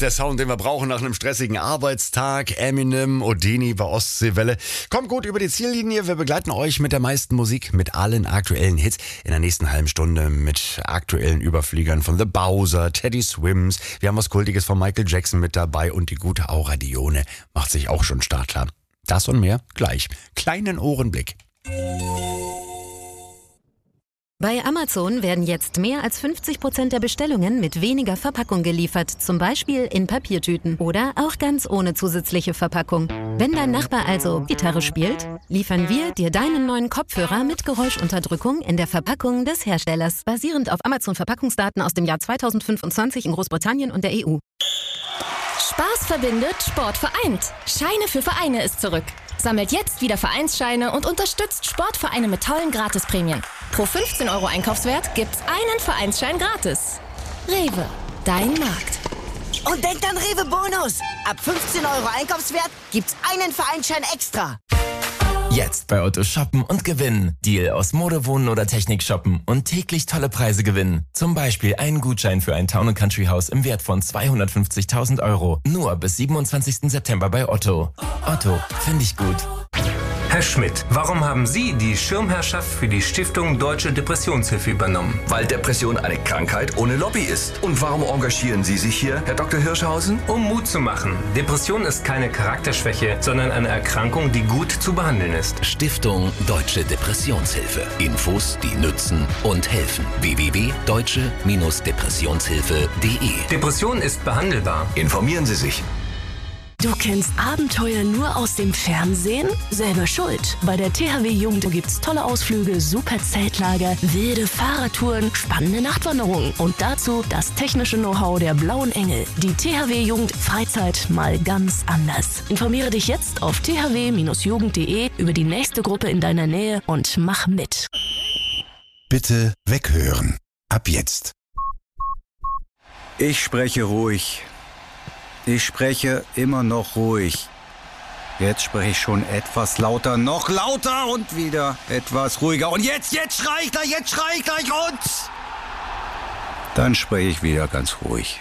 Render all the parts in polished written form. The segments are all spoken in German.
der Sound, den wir brauchen nach einem stressigen Arbeitstag. Eminem, Odini bei Ostseewelle. Kommt gut über die Ziellinie. Wir begleiten euch mit der meisten Musik, mit allen aktuellen Hits. In der nächsten halben Stunde mit aktuellen Überfliegern von The Bowser, Teddy Swims. Wir haben was Kultiges von Michael Jackson mit dabei und die gute Aura Dione macht sich auch schon startklar. Das und mehr gleich. Kleinen Ohrenblick. Bei Amazon werden jetzt mehr als 50% der Bestellungen mit weniger Verpackung geliefert, zum Beispiel in Papiertüten oder auch ganz ohne zusätzliche Verpackung. Wenn dein Nachbar also Gitarre spielt, liefern wir dir deinen neuen Kopfhörer mit Geräuschunterdrückung in der Verpackung des Herstellers, basierend auf Amazon-Verpackungsdaten aus dem Jahr 2025 in Großbritannien und der EU. Spaß verbindet, Sport vereint. Scheine für Vereine ist zurück. Sammelt jetzt wieder Vereinsscheine und unterstützt Sportvereine mit tollen Gratisprämien. Pro 15 € Einkaufswert gibt's einen Vereinsschein gratis. Rewe, dein Markt. Und denkt an Rewe Bonus. Ab 15 € Einkaufswert gibt's einen Vereinsschein extra. Jetzt bei Otto shoppen und gewinnen. Deal aus Mode, Wohnen oder Technik shoppen und täglich tolle Preise gewinnen. Zum Beispiel einen Gutschein für ein Town & Country Haus im Wert von 250.000 €. Nur bis 27. September bei Otto. Otto, finde ich gut. Herr Schmidt, warum haben Sie die Schirmherrschaft für die Stiftung Deutsche Depressionshilfe übernommen? Weil Depression eine Krankheit ohne Lobby ist. Und warum engagieren Sie sich hier, Herr Dr. Hirschhausen? Um Mut zu machen. Depression ist keine Charakterschwäche, sondern eine Erkrankung, die gut zu behandeln ist. Stiftung Deutsche Depressionshilfe. Infos, die nützen und helfen. www.deutsche-depressionshilfe.de. Depression ist behandelbar. Informieren Sie sich. Du kennst Abenteuer nur aus dem Fernsehen? Selber schuld. Bei der THW Jugend gibt's tolle Ausflüge, super Zeltlager, wilde Fahrradtouren, spannende Nachtwanderungen und dazu das technische Know-how der Blauen Engel. Die THW Jugend Freizeit mal ganz anders. Informiere dich jetzt auf thw-jugend.de über die nächste Gruppe in deiner Nähe und mach mit. Bitte weghören. Ab jetzt. Ich spreche ruhig. Ich spreche immer noch ruhig. Jetzt spreche ich schon etwas lauter, noch lauter und wieder etwas ruhiger. Und jetzt schrei ich gleich und... Dann spreche ich wieder ganz ruhig.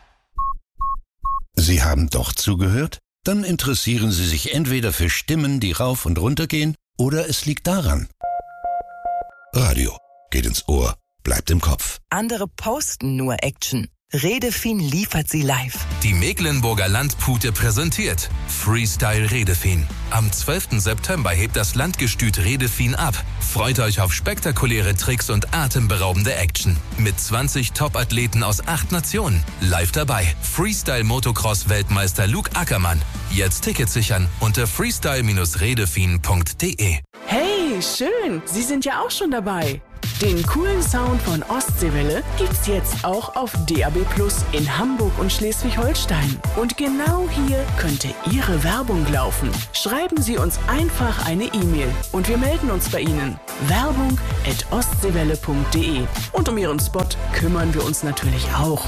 Sie haben doch zugehört? Dann interessieren Sie sich entweder für Stimmen, die rauf und runter gehen, oder es liegt daran. Radio geht ins Ohr, bleibt im Kopf. Andere posten nur Action. Redefin liefert sie live. Die Mecklenburger Landpute präsentiert Freestyle Redefin. Am 12. September hebt das Landgestüt Redefin ab. Freut euch auf spektakuläre Tricks und atemberaubende Action. Mit 20 Top-Athleten aus 8 Nationen. Live dabei Freestyle-Motocross-Weltmeister Luke Ackermann. Jetzt Tickets sichern unter freestyle-redefin.de. Hey, schön! Sie sind ja auch schon dabei. Den coolen Sound von Ostseewelle gibt's jetzt auch auf DAB+ in Hamburg und Schleswig-Holstein. Und genau hier könnte Ihre Werbung laufen. Schreiben Sie uns einfach eine E-Mail und wir melden uns bei Ihnen. Werbung@ostseewelle.de. Und um Ihren Spot kümmern wir uns natürlich auch.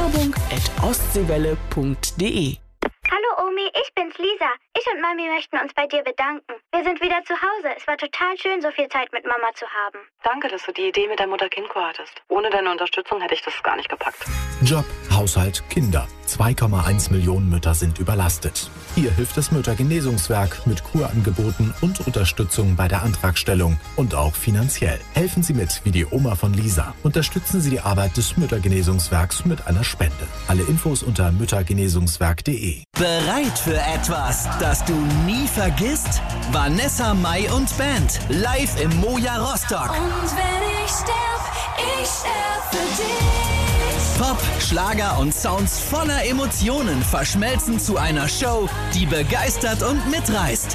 Werbung@ostseewelle.de. Hallo Omi, ich bin's Lisa. Ich und Mami möchten uns bei dir bedanken. Wir sind wieder zu Hause. Es war total schön, so viel Zeit mit Mama zu haben. Danke, dass du die Idee mit der Mutter-Kind-Kur hattest. Ohne deine Unterstützung hätte ich das gar nicht gepackt. Job, Haushalt, Kinder. 2,1 Millionen Mütter sind überlastet. Hier hilft das Müttergenesungswerk mit Kurangeboten und Unterstützung bei der Antragstellung und auch finanziell. Helfen Sie mit, wie die Oma von Lisa. Unterstützen Sie die Arbeit des Müttergenesungswerks mit einer Spende. Alle Infos unter müttergenesungswerk.de. Bereit für etwas, das du nie vergisst? Vanessa Mai und Band live im Moja Rostock. Und wenn ich sterb für dich. Pop, Schlager und Sounds voller Emotionen verschmelzen zu einer Show, die begeistert und mitreißt.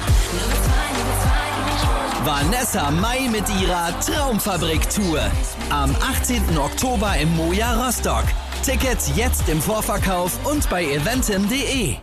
Vanessa Mai mit ihrer Traumfabrik-Tour. Am 18. Oktober im Moja Rostock. Tickets jetzt im Vorverkauf und bei eventim.de.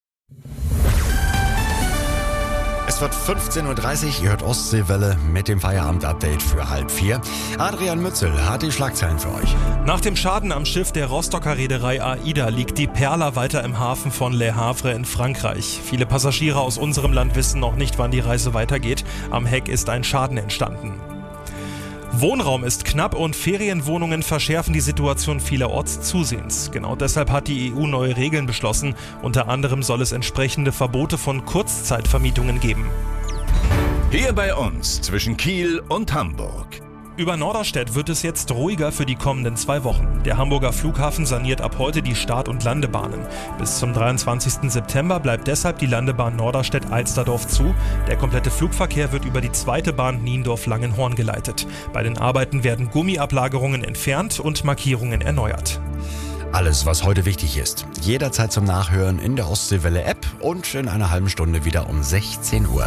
Es wird 15.30 Uhr, ihr hört Ostseewelle mit dem Feierabend-Update für 3:30. Adrian Mützel hat die Schlagzeilen für euch. Nach dem Schaden am Schiff der Rostocker Reederei AIDA liegt die Perla weiter im Hafen von Le Havre in Frankreich. Viele Passagiere aus unserem Land wissen noch nicht, wann die Reise weitergeht. Am Heck ist ein Schaden entstanden. Wohnraum ist knapp und Ferienwohnungen verschärfen die Situation vielerorts zusehends. Genau deshalb hat die EU neue Regeln beschlossen. Unter anderem soll es entsprechende Verbote von Kurzzeitvermietungen geben. Hier bei uns zwischen Kiel und Hamburg. Über Norderstedt wird es jetzt ruhiger für die kommenden 2 Wochen. Der Hamburger Flughafen saniert ab heute die Start- und Landebahnen. Bis zum 23. September bleibt deshalb die Landebahn Norderstedt-Alsterdorf zu. Der komplette Flugverkehr wird über die zweite Bahn Niendorf-Langenhorn geleitet. Bei den Arbeiten werden Gummiablagerungen entfernt und Markierungen erneuert. Alles, was heute wichtig ist. Jederzeit zum Nachhören in der Ostseewelle-App und in einer halben Stunde wieder um 16 Uhr.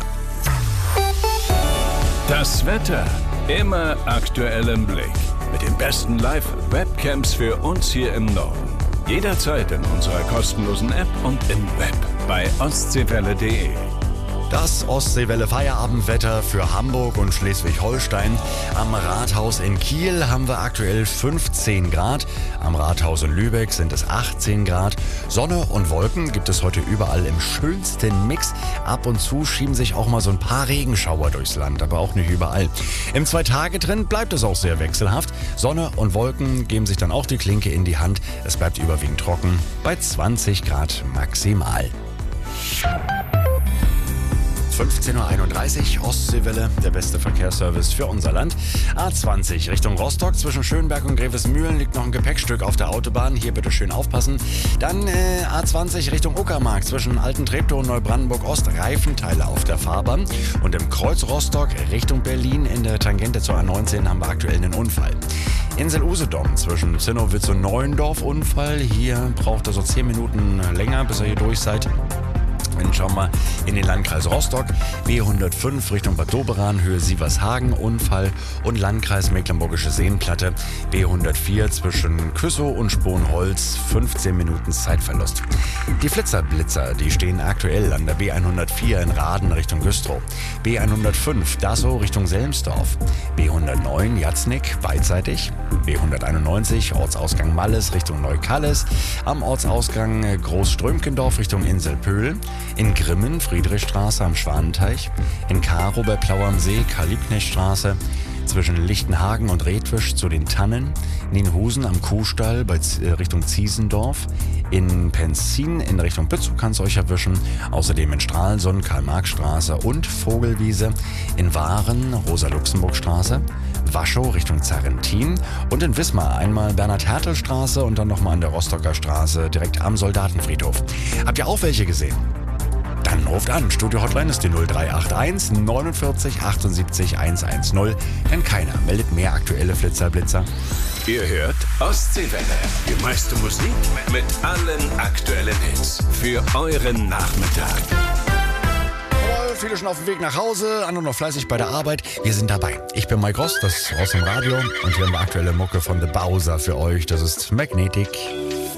Das Wetter immer aktuell im Blick. Mit den besten Live-Webcams für uns hier im Norden. Jederzeit in unserer kostenlosen App und im Web bei ostseewelle.de. Das Ostseewelle-Feierabendwetter für Hamburg und Schleswig-Holstein. Am Rathaus in Kiel haben wir aktuell 15 Grad. Am Rathaus in Lübeck sind es 18 Grad. Sonne und Wolken gibt es heute überall im schönsten Mix. Ab und zu schieben sich auch mal so ein paar Regenschauer durchs Land, aber auch nicht überall. Im 2-Tage-Trend bleibt es auch sehr wechselhaft. Sonne und Wolken geben sich dann auch die Klinke in die Hand. Es bleibt überwiegend trocken bei 20 Grad maximal. 15.31 Uhr, Ostseewelle, der beste Verkehrsservice für unser Land. A20 Richtung Rostock, zwischen Schönberg und Grevesmühlen liegt noch ein Gepäckstück auf der Autobahn. Hier bitte schön aufpassen. Dann A20 Richtung Uckermark, zwischen Alten Treptow und Neubrandenburg-Ost, Reifenteile auf der Fahrbahn. Und im Kreuz Rostock Richtung Berlin in der Tangente zur A19 haben wir aktuell einen Unfall. Insel Usedom zwischen Zinnowitz und Neuendorf Unfall. Hier braucht er so 10 Minuten länger, bis ihr hier durch seid. Dann schauen wir in den Landkreis Rostock, B105 Richtung Bad Doberan, Höhe Sievershagen, Unfall und Landkreis Mecklenburgische Seenplatte, B104 zwischen Küssow und Sponholz, 15 Minuten Zeitverlust. Die Flitzer-Blitzer, die stehen aktuell an der B104 in Raden Richtung Güstrow, B105 Dassow Richtung Selmsdorf, B109 Jatznick beidseitig, B191 Ortsausgang Malles Richtung Neukalles, am Ortsausgang Großströmkendorf Richtung Inselpöhl, in Grimmen Friedrichstraße am Schwanenteich, in Karow bei Plau am See Karl-Liebknecht-Straße, zwischen Lichtenhagen und Redwisch zu den Tannen, in Nienhusen am Kuhstall Richtung Ziesendorf, in Penzin in Richtung Bützow kann es euch erwischen, außerdem in Stralsund Karl-Marx-Straße und Vogelwiese, in Waren Rosa-Luxemburg-Straße, Waschow Richtung Zarrentin und in Wismar einmal Bernhard-Hertel-Straße und dann nochmal an der Rostocker Straße direkt am Soldatenfriedhof. Habt ihr auch welche gesehen? Dann ruft an. Studio-Hotline ist die 0381 49 78 110. Denn keiner meldet mehr aktuelle Flitzer-Blitzer. Ihr hört Ostseewelle. Die meiste Musik mit allen aktuellen Hits. Für euren Nachmittag. Viele schon auf dem Weg nach Hause, andere noch fleißig bei der Arbeit. Wir sind dabei. Ich bin Mike Rost, das ist aus dem Radio. Und hier haben wir aktuelle Mucke von The Bowser für euch. Das ist Magnetic.